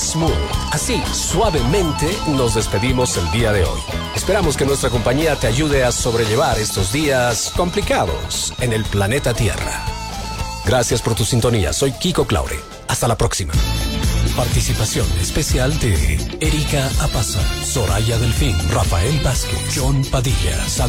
Smooth. Así, suavemente, nos despedimos el día de hoy. Esperamos que nuestra compañía te ayude a sobrellevar estos días complicados en el planeta Tierra. Gracias por tu sintonía. Soy Kiko Claure. Hasta la próxima. Participación especial de Erika Apaza, Soraya Delfín, Rafael Vázquez, John Padilla,